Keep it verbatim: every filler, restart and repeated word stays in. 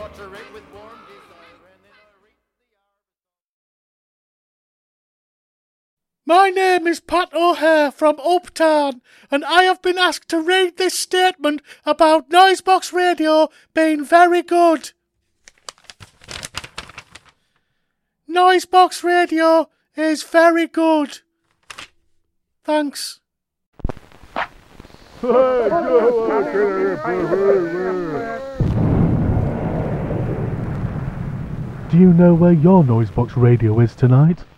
water it with warm desire, and then I reach the My name is Pat O'Hare from Uptown, and I have been asked to read this statement about Noisebox Radio being very good. Noisebox Radio is very good. Thanks. Do you know where your Noisebox Radio is tonight?